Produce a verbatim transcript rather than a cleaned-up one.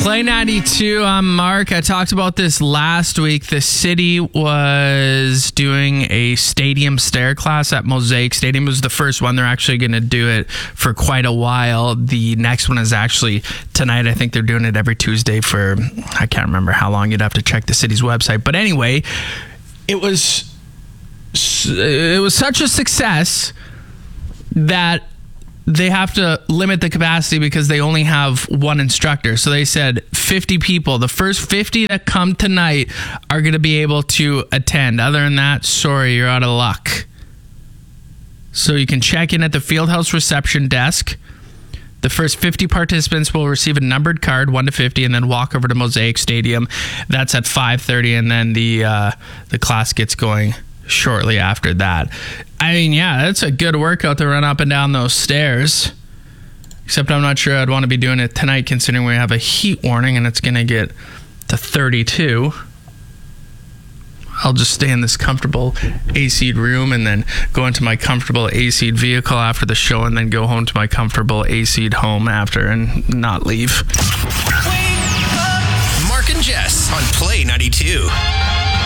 Play ninety-two, I'm Mark. I talked about this last week. The city was doing a stadium stair class at Mosaic Stadium. It was the first one. They're actually going to do it for quite a while. The next one is actually tonight. I think they're doing it every Tuesday for, I can't remember how long. You'd have to check the city's website. But anyway, it was, it was such a success that they have to limit the capacity because they only have one instructor. So they said fifty people. The first fifty that come tonight are going to be able to attend. Other than that, sorry, you're out of luck. So you can check in at the Fieldhouse reception desk. The first fifty participants will receive a numbered card, one to fifty, and then walk over to Mosaic Stadium. That's at five thirty, and then the uh, the class gets going shortly after that. I mean, yeah, that's a good workout to run up and down those stairs. Except I'm not sure I'd want to be doing it tonight considering we have a heat warning and it's going to get to thirty-two. I'll just stay in this comfortable A C'd room and then go into my comfortable A C'd vehicle after the show and then go home to my comfortable A C'd home after and not leave. Mark and Jess on Play ninety-two.